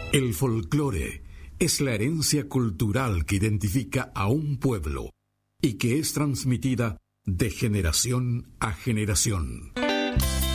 El folclore es la herencia cultural que identifica a un pueblo y que es transmitida de generación a generación.